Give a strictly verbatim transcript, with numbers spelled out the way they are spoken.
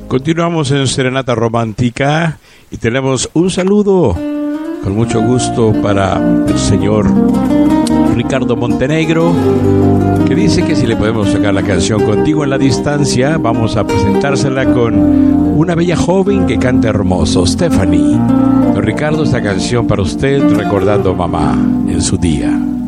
Continuamos en Serenata Romántica y tenemos un saludo con mucho gusto para el señor Ricardo Montenegro, que dice que si le podemos sacar la canción Contigo en la Distancia, vamos a presentársela con una bella joven que canta hermoso, Stephanie. Don Ricardo, esta canción para usted, recordando a mamá en su día.